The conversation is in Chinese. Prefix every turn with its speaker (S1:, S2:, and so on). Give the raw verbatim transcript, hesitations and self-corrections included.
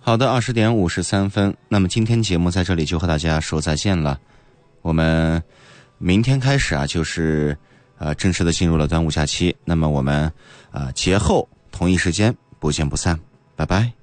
S1: 好的，二十点五十三分。那么今天节目在这里就和大家说再见了。我们明天开始啊，就是呃正式的进入了端午假期。那么我们呃节后同一时间不见不散，拜拜。